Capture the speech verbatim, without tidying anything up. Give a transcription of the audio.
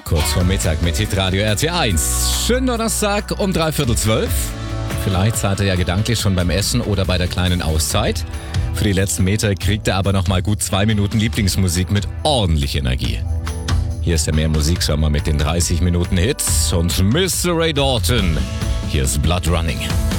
Kurz vor Mittag mit Hitradio R T eins. Schönen Donnerstag um dreiviertel zwölf. Vielleicht seid ihr ja gedanklich schon beim Essen oder bei der kleinen Auszeit. Für die letzten Meter kriegt ihr aber noch mal gut zwei Minuten Lieblingsmusik mit ordentlich Energie. Hier ist der Mehr Musiksommer mit den dreißig Minuten Hits und Mister Ray Dalton. Hier ist Blood Running.